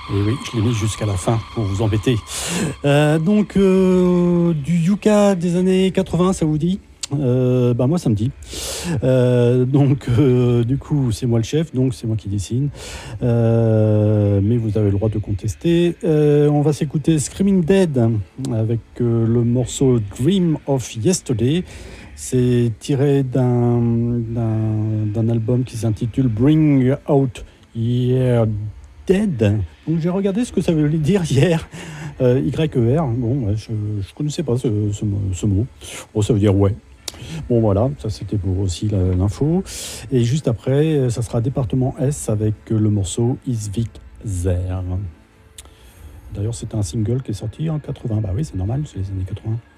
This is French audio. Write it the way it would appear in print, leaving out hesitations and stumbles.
Et oui, je l'ai mis jusqu'à la fin pour vous embêter. Du Yuka des années 80, ça vous dit? Moi ça me dit. Du coup c'est moi le chef, donc c'est moi qui dessine. Mais vous avez le droit de contester. On va s'écouter Screaming Dead avec le morceau Dream of Yesterday. C'est tiré d'un album qui s'intitule Bring Out Your Dead. Donc j'ai regardé ce que ça veut dire hier. YER. Bon, ouais, je connaissais pas ce mot. Bon, ça veut dire ouais. Bon voilà, ça c'était pour aussi l'info. Et juste après, ça sera département S avec le morceau Isvik Zer. D'ailleurs, c'était un single qui est sorti en 80. Bah oui, c'est normal, c'est les années 80.